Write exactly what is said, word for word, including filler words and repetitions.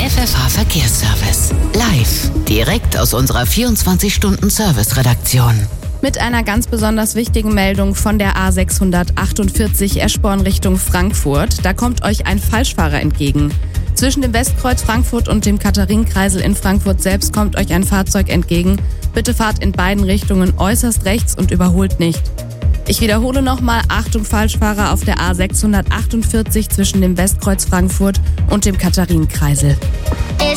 F F H Verkehrsservice. Live, direkt aus unserer vierundzwanzig-Stunden-Service-Redaktion. Mit einer ganz besonders wichtigen Meldung von der A sechshundertachtundvierzig Eschborn Richtung Frankfurt. Da kommt euch ein Falschfahrer entgegen. Zwischen dem Westkreuz Frankfurt und dem Katharinenkreisel in Frankfurt selbst kommt euch ein Fahrzeug entgegen. Bitte fahrt in beiden Richtungen äußerst rechts und überholt nicht. Ich wiederhole nochmal, Achtung Falschfahrer auf der A sechshundertachtundvierzig zwischen dem Westkreuz Frankfurt und dem Katharinenkreisel.